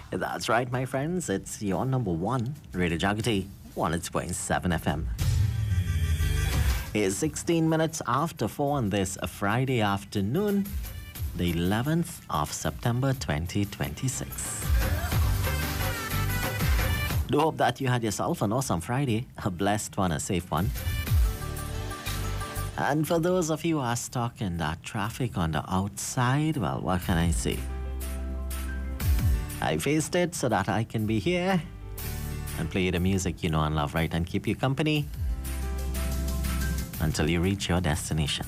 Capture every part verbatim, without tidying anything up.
That's right, my friends. It's your number one, Radio Jagati, one oh two point seven F M. It's sixteen minutes after four on this Friday afternoon, the eleventh of September twenty twenty-six. Do hope that you had yourself an awesome Friday, a blessed one, a safe one. And for those of you who are stuck in that traffic on the outside, well, what can I say? I faced it so that I can be here and play the music you know and love, right? And keep you company until you reach your destination.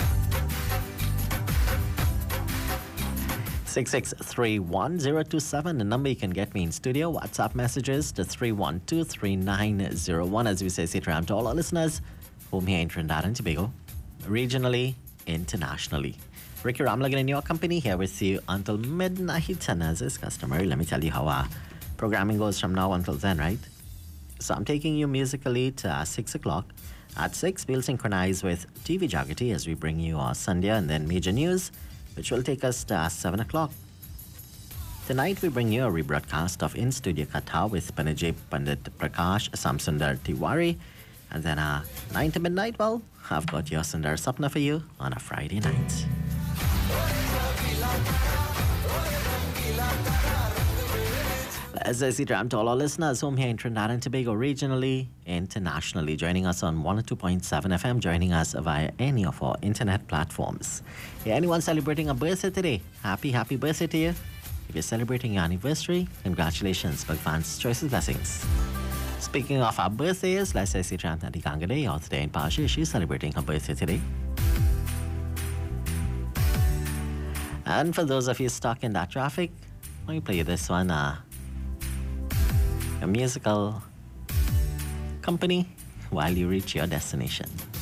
six six three one zero two seven, the number you can get me in studio. WhatsApp messages to three one two three nine zero one. As we say, sit around to all our listeners, home here in Trinidad and Tobago, regionally, internationally. Ricky Ramlagan in your company, here with you until midnight, and as is customary, let me tell you how our programming goes from now until then, right? So I'm taking you musically to uh, six o'clock. At six, we'll synchronize with T V Jagati as we bring you our Sunday and then major news, which will take us to uh, seven o'clock. Tonight, we bring you a rebroadcast of In Studio Katha with Panajay Pandit Prakash Samsundar Tiwari. And then uh, nine to midnight, well, I've got your Sundar Sapna for you on a Friday night. As I see, to all our listeners home here in Trinidad and Tobago, regionally, internationally, joining us on one oh two point seven F M, joining us via any of our internet platforms. Yeah, anyone celebrating a birthday today? Happy, happy birthday to you. If you're celebrating your anniversary, congratulations, Bhagwan's choices, blessings. Speaking of our birthdays, let's say Tranta Di Kangade, or today in Pasha, she's celebrating her birthday today. And for those of you stuck in that traffic, let me play this one, uh, a musical company while you reach your destination.